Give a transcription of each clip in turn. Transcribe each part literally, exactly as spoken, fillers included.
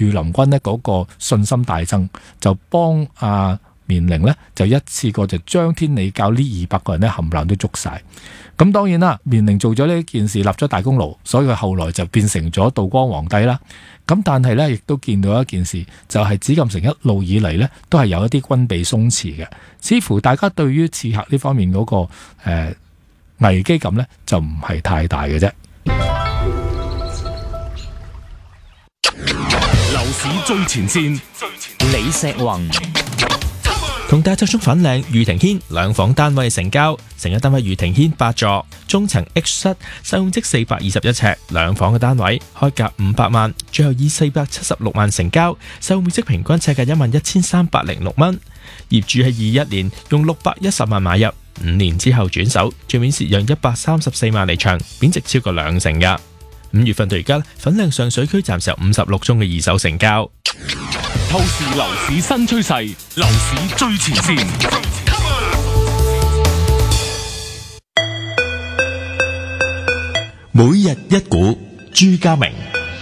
御林軍呢嗰個信心大增，就幫阿綿陵呢就一次過就將天理教呢二百個人呢冚唪唥都捉晒。咁當然啦，綿陵做咗呢件事立咗大功勞，所以佢後來就變成咗道光皇帝啦。咁但係呢，亦都見到一件事，就係紫禁城一路以嚟呢都係有一啲軍備鬆弛嘅，似乎大家對於刺客呢方面嗰、那個誒、呃、危機感呢就唔係太大嘅啫。 樓市最前線， 李石宏。同大宅中粉嶺御庭軒兩房單位成交，成一單位御庭軒八座，中層 H 室，實用積四百二十一尺，兩房嘅單位開價五百萬，最後以四百七十六萬成交，實用面積平均尺價一萬一千三百零六蚊。業主喺二一年用六百一十萬買入，五年之後轉手，最面蝕讓一百三十四萬離場，貶值超過兩成噶。五月份到而家，粉嶺上水區暫時有五十六宗嘅二手成交。 透視樓市新趨勢，樓市最前線。 每日一股，朱家明。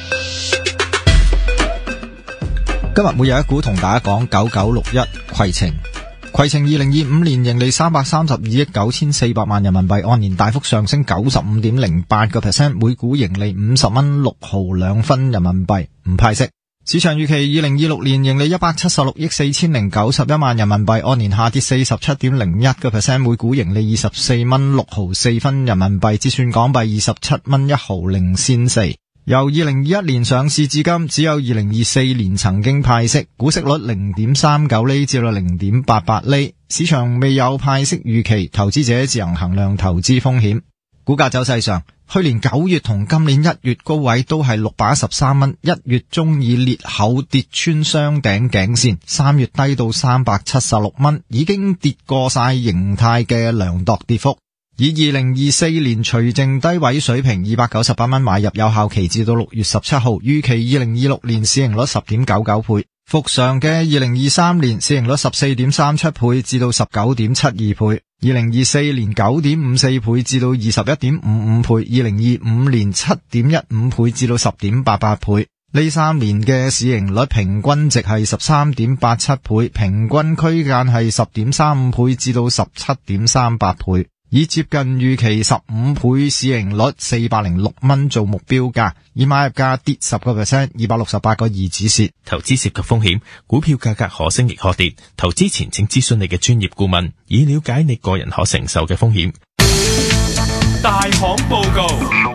今日每日一股同大家講九九六一攜程。攜程二零二五年盈利三百三十二億九千四百萬人民幣，按年大幅上升九十五點零八個 percent， 每股盈利五十蚊六毫兩分人民幣，唔派息。市場預期二零二六年盈利一百七十六億四千零九十一萬人民幣，按年下跌四十七點零一個 percent， 每股盈利二十四蚊六毫四分人民幣，折算港幣二十七蚊一毫零仙四。由二零二一年上市至今，只有二零二四年曾經派息，股息率零點三九厘至到零點八八厘。市場未有派息預期，投資者自行衡量投資風險。股價走勢上，去年九月同今年一月高位都係六百一十三蚊，一月中以裂口跌穿雙頂頸線，三月低到三百七十六蚊，已經跌過晒形態嘅量度跌幅。以二零二四年除淨低位水平二百九十八蚊買入，有效期至到六月十七號，預期二零二六年市盈率十點九九倍，復常嘅二零二三年市盈率十四點三七倍至到十九點七二倍，二零二四年九點五四倍至到二十一點五五倍，二零二五年七點一五倍至到十點八八倍。呢三年嘅市盈率平均值係十三點八七倍，平均區間係十點三五倍至到十七點三八倍。以接近預期十五倍市盈率四百零六蚊做目標價，以買入價跌十個 percent， 二百六十八個二止蝕。 投資涉及風險，股票價格可升亦可跌，投資前請諮詢你嘅專業顧問，以了解你個人可承受嘅風險。 大行報告，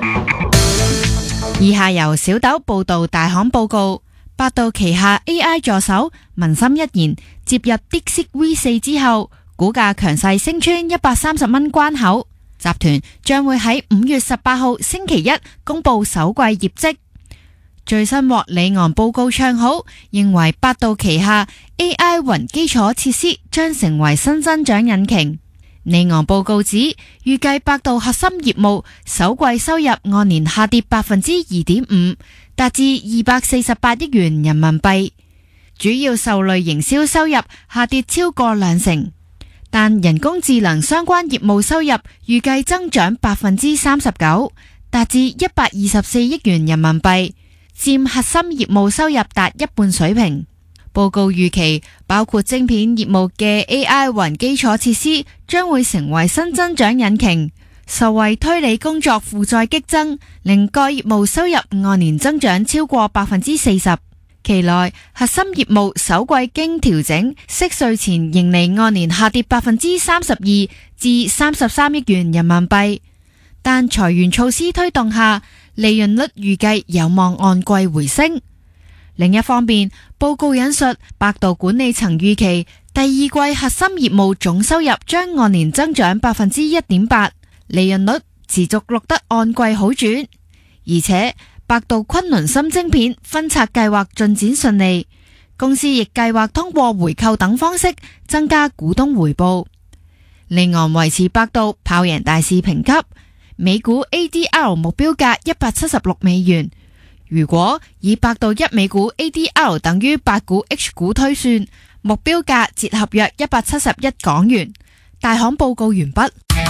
以下由小豆報道大行報告。百度旗下 A I 助手文心一言接入 DeepSeek V 四之後，股價強勢升穿一百三十蚊關口，集團將會喺五月十八號星期一公布首季業績。最新獲里昂報告唱好，認為百度旗下 A I 雲基礎設施將成為新增長引擎。里昂報告指，預計百度核心業務首季收入按年下跌百分之二點五，達至二百四十八億元人民幣，主要受類營銷收入下跌超過兩成。但人工智能相關業務收入預計增長百分之三十九，達至一百二十四億元人民幣，佔核心業務收入達一半水平。報告預期，包括晶片業務嘅 A I 雲基礎設施將會成為新增長引擎，受惠推理工作負載激增，令該業務收入按年增長超過百分之四十。期內核心業務首季經調整息稅前盈利按年下跌百分之三十二至三十三億元人民幣，但裁員措施推動下，利潤率預計有望按季回升。另一方面，報告引述百度管理層預期第二季核心業務總收入將按年增長百分之一點八，利潤率持續錄得按季好轉，而且百度昆侖芯晶片分拆計劃進展順利，公司亦計劃通過回購等方式增加股東回報。里昂維持百度跑贏大市評級，每股 A D R 目標價一百七十六美元。如果以百度一美股 A D R 等於八股 H 股推算，目標價折合約一百七十一港元。大行報告完畢。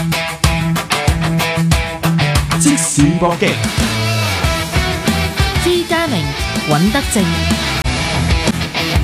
即時播擊， 朱家明、尹德正。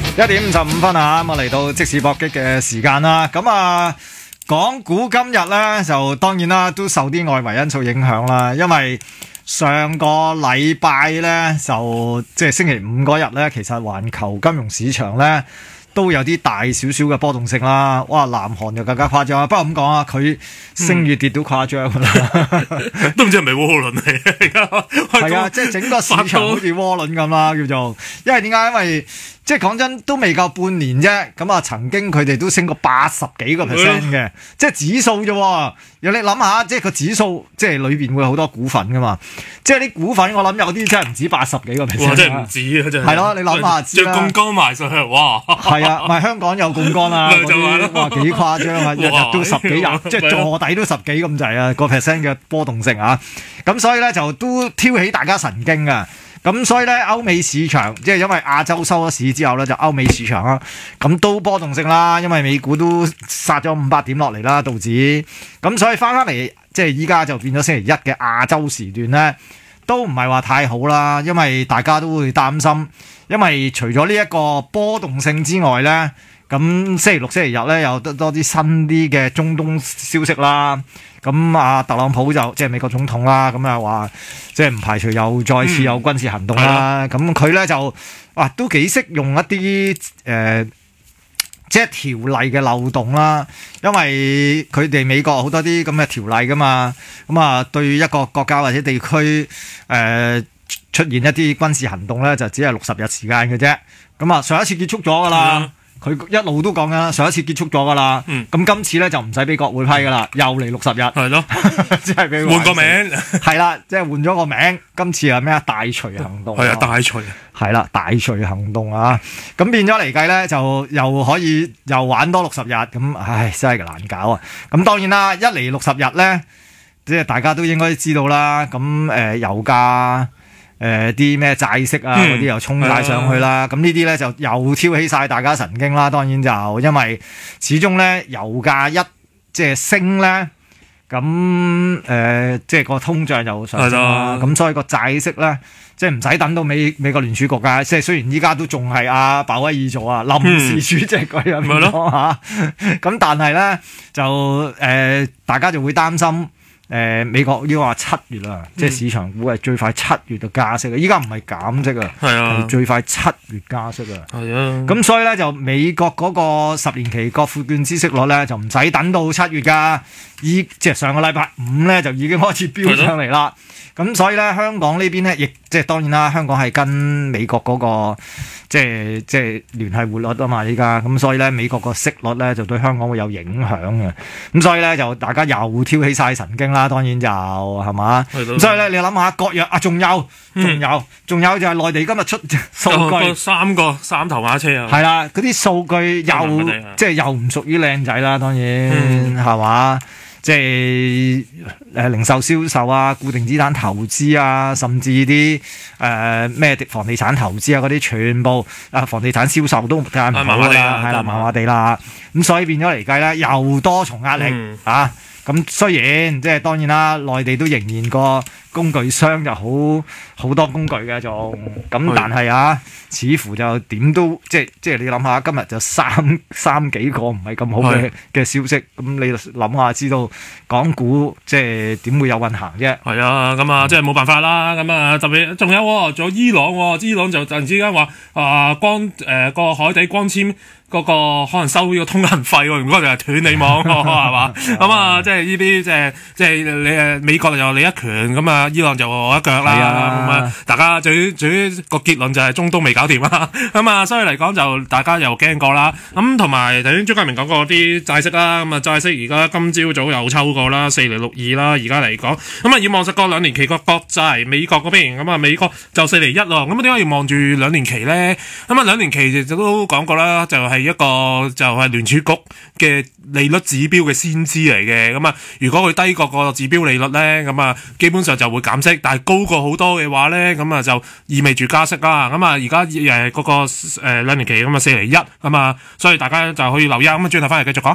一點五十五分啊，咁啊嚟到即時搏擊嘅時間啦。咁啊，港股今日咧就當然啦，都受啲外圍因素影響啦。因為上個禮拜咧就即係星期五嗰日咧，其實環球金融市場咧都有啲大少少嘅波動性啦。哇，南韓就更加誇張啊！不過咁講啊，佢升越跌都誇張㗎啦， 都唔知係咪窩輪嚟嘅而家。 係啊，即係整個市場好似窩輪咁啦，叫做。因為點解？因為即係講真，都未夠半年啫。咁啊，曾經佢哋都升過八十幾個 percent 嘅，即係指數啫。如果你諗下，即係個指數，即係裏邊會有好多股份噶嘛。即係啲股份，我諗有啲真係唔止八十幾個 percent。 哇！真係唔止啊，真係。 係咯，你諗下知啦。 將槓桿埋上去，哇！ 係啊，唔係香港有槓桿啊，嗰啲哇幾誇張啊，日日都十幾廿，即係坐底都十幾咁滯啊，個 percent 嘅波動性啊。咁所以咧就都挑起大家神經啊。咁所以咧，歐美市場即係因為亞洲收咗市之後咧，就歐美市場啦，咁都波動性啦，因為美股都殺咗五百點落嚟啦，道指。咁所以翻返嚟，即係依家就變咗星期一嘅亞洲時段咧，都唔係話太好啦，因為大家都會擔心，因為除咗呢一個波動性之外咧，咁星期六、星期日咧有得多啲新啲嘅中東消息啦。咁啊，特朗普就即係美國總統啦，咁啊話即係唔排除又再次有軍事行動啦。咁佢咧就哇都幾識用一啲誒、呃，即係條例嘅漏洞啦。因為佢哋美國好多啲咁嘅條例噶嘛，咁啊對一個國家或者地區誒、呃、出現一啲軍事行動咧，就只係六十日時間嘅啫。咁啊上一次結束咗噶啦。佢一路都講緊，上一次結束咗噶啦，咁、嗯、今次咧就唔使俾國會批噶啦，又嚟六十日，係咯，即係俾換個名， 係啦，即係換咗個名，今次係咩啊？大除行動， 係啊，大除， 係啦，大除行動啊，咁變咗嚟計咧，就又可以又玩多六十日，咁唉，真係難搞啊！咁當然啦，一嚟六十日咧，即係大家都應該知道啦，咁誒、呃、油價。誒啲咩債息啊嗰啲又衝晒上去啦，咁、嗯、呢啲咧就又挑起晒大家神經啦。當然就因為始終咧油價一即係升咧，咁誒、呃、即係個通脹就上升啦。咁所以個債息咧即係唔使等到美美國聯儲局㗎，即係雖然依家都仲係阿鮑威爾做啊臨時主席嗰樣嘢嚇，咁但係咧就誒、呃、大家就會擔心。誒、呃、美國要話七月啦，即係市場估係最快七月就加息嘅，依家唔係減息啊，係最快七月加息啊，係啊，咁所以咧就美國嗰個十年期國庫券孳息率咧就唔使等到七月㗎，依即係上個禮拜五咧就已經開始飆上嚟啦。咁所以咧，香港呢邊咧，亦即係當然啦，香港係跟美國嗰、那個即係即係聯繫匯率啊嘛，依家咁所以咧，美國個息率咧就對香港會有影響嘅。咁所以咧就大家又挑起晒神經啦，當然就係嘛。咁所以咧，你諗下各樣啊，仲有仲有仲有就係內地今日出數據， 三個三頭馬車啊， 係啦，嗰啲數據又即係又唔屬於靚仔啦，當然係嘛。嗯即係誒零售銷售啊、固定資產投資啊，甚至啲誒咩房地產投資啊嗰啲，全部啊房地產銷售都梗係唔好啦，係啦，麻麻地啦。咁所以變咗嚟計咧，又多重壓力、嗯、啊！咁雖然即係當然啦，內地都仍然個工具箱就好好多工具嘅仲，咁但係啊，似乎就點都即係即係你諗下，今日就三三幾個唔係咁好嘅嘅消息，咁你諗下知道港股即係點會有運行啫？係啊，咁啊，即係冇辦法啦。咁啊，特別仲有仲有伊朗，伊朗就突然之間話啊光誒個海底光纖。嗰個可能收呢個通行費喎，唔該就係斷你網係嘛？咁啊，即係呢啲即係即係你誒美國又你一拳，咁啊伊朗就我一腳啦。咁啊，大家最最個結論就係中東未搞掂啦。咁啊，所以嚟講就大家又驚過啦。咁同埋頭先張家明講過啲債息啦，咁啊債息而家今朝早又抽過啦，四厘六二啦。而家嚟講，咁啊要望實個兩年期個國債，美國嗰邊咁啊美國就四厘一咯。咁點解要望住兩年期咧？咁啊兩年期就都講過啦，就係、是。一個就係聯儲局嘅利率指標嘅先知嚟嘅，咁啊，如果佢低過個指標利率咧，咁啊，基本上就會減息，但係高過好多嘅話咧，咁啊就意味住加息啦。咁啊，而家誒嗰個誒兩年期咁啊四厘一，咁啊，所以大家就可以留意。咁啊，轉頭翻嚟繼續講。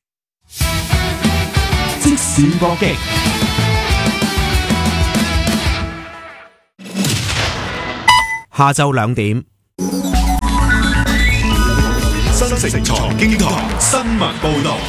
即時搏擊。 下晝兩點。 城財經台新聞報道。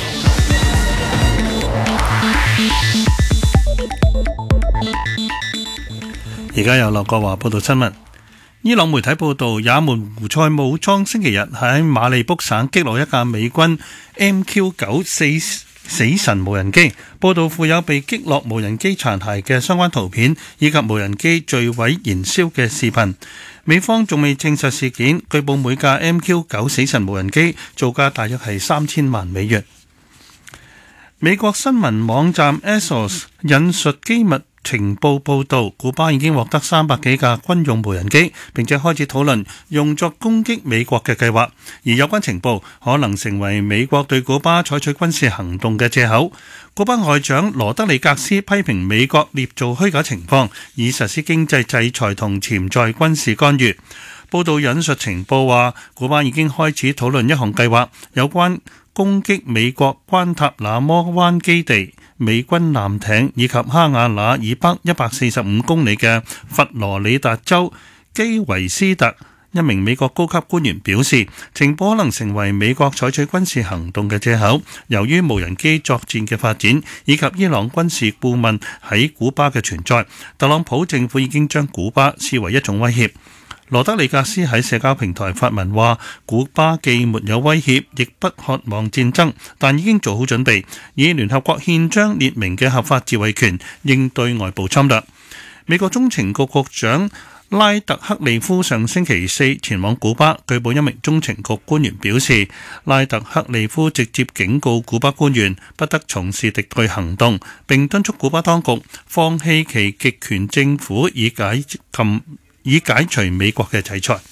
而家由劉國華報道新聞。伊朗媒體報道，也門胡塞武裝星期日喺馬利卜省擊落一架美軍 M Q 九 四死神無人機，報道附有被擊落無人機殘骸嘅相關圖片，以及無人機墜毀燃燒嘅視頻。美方仲未證實事件，據報每架 M Q 九 死神無人機造價大約係三千萬美元。美國新聞網站 Axios 引述機密情報報導，古巴已經獲得三百幾架軍用無人機，並且開始討論用作攻擊美國嘅計劃，而有關情報可能成為美國對古巴採取軍事行動嘅藉口。古巴外長羅德里格斯批評美國捏造虛假情況，以實施經濟制裁同潛在軍事干預。報導引述情報話，古巴已經開始討論一項計劃，有關攻擊美國關塔那摩灣基地、美軍艦艇以及哈瓦那以北一百四十五公里嘅佛羅里達州基維斯特。一名美國高級官員表示，情報可能成為美國採取軍事行動嘅藉口。由於無人機作戰嘅發展以及伊朗軍事顧問喺古巴嘅存在，特朗普政府已經將古巴視為一種威脅。羅德里格斯喺社交平台發文話，古巴既沒有威脅，亦不渴望戰爭，但已經做好準備，以聯合國憲章列明嘅合法自衛權應對外部侵略。美國中情局局長拉特克利夫上星期四前往古巴，據報一名中情局官員表示，拉特克利夫直接警告古巴官員不得從事敵對行動，並敦促古巴當局放棄其極權政府以解禁以解除美國嘅制裁。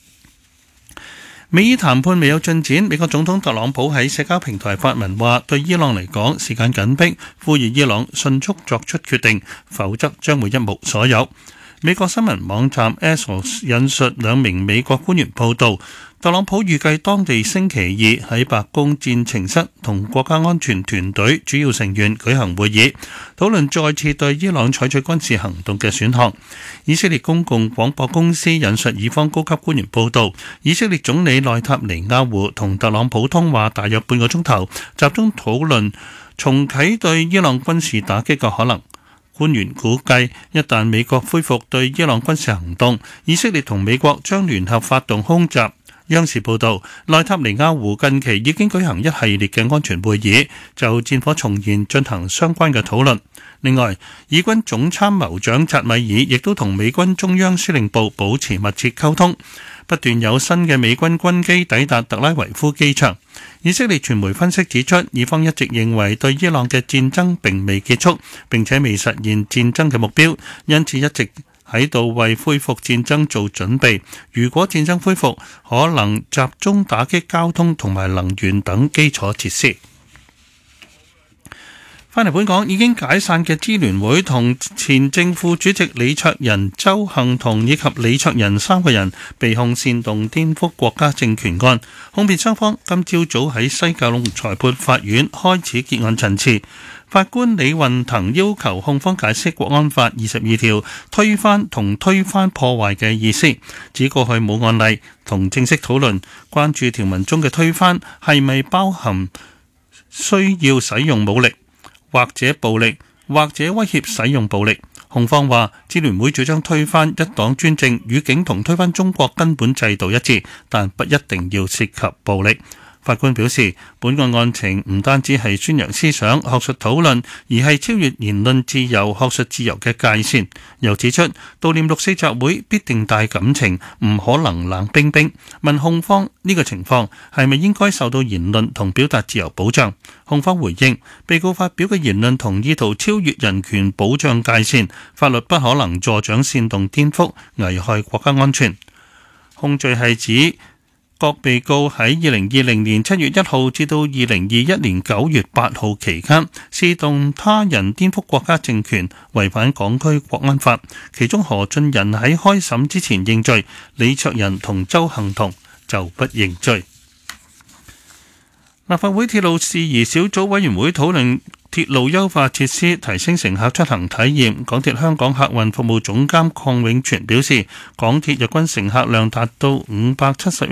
美伊談判未有進展，美國總統特朗普喺社交平台發文話，對伊朗嚟講時間緊迫，呼籲伊朗迅速作出決定，否則將會一無所有。美國新聞網站 Axios 引述兩名美國官員報道，特朗普預計當地星期二喺白宮戰情室同國家安全團隊主要成員舉行會議，討論再次對伊朗採取軍事行動嘅選項。以色列公共廣播公司引述以方高級官員報道，以色列總理內塔尼亞胡同特朗普通話大約半個鐘頭，集中討論重啟對伊朗軍事打擊嘅可能。官員估計，一旦美國恢復對伊朗軍事行動，以色列同美國將聯合發動空襲。央視報導，內塔尼亞胡近期已經舉行一系列嘅安全會議，就戰火重燃進行相關嘅討論。另外，以軍總參謀長扎米爾亦都同美軍中央司令部保持密切溝通。不斷有新嘅美軍軍機抵達特拉維夫機場。以色列傳媒分析指出，以方一直認為對伊朗嘅戰爭並未結束，並且未實現戰爭嘅目標，因此一直喺度為恢復戰爭做準備。如果戰爭恢復，可能集中打擊交通同埋能源等基礎設施。翻嚟本港，已經解散嘅支聯會同前正副主席李卓人、鄒幸彤以及李卓人三個人被控煽動顛覆國家政權案，控辯雙方今朝早喺西九龍裁判法院開始結案陳詞。法官李運騰要求控方解釋國安法二十二條推翻同推翻破壞嘅意思，指過去冇案例同正式討論，關注條文中嘅推翻係咪包含需要使用武力，或者暴力，或者威脅使用暴力。控方話，支聯會主張推翻一黨專政，語境同推翻中國根本制度一致，但不一定要涉及暴力。法官表示，本案案情唔單止係宣揚思想、學術討論，而係超越言論自由、學術自由嘅界線。又指出，悼念六四集會必定帶感情，唔可能冷冰冰。問控方呢個情況係咪應該受到言論同表達自由保障？控方回應，被告發表嘅言論同意圖超越人權保障界線，法律不可能助長煽動顛覆、危害國家安全。控罪係指各被告喺二零二零年七月一號至到二零二一年九月八號期間，煽動他人顛覆國家政權，違反港區國安法。其中何俊仁喺開審之前認罪，李卓人同鄒幸彤就不認罪。立法會鐵路事宜小組委員會討論鐵路優化設施，提升乘客出行體驗。港鐵香港客運服務總監鄺永全表示，港鐵日均乘客量達到五百七十